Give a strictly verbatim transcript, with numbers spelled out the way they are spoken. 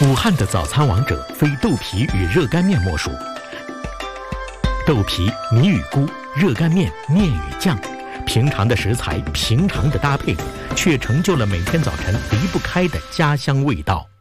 武汉的早餐王者非豆皮与热干面莫属。豆皮、米与菇，热干面、面与酱，平常的食材，平常的搭配，却成就了每天早晨离不开的家乡味道。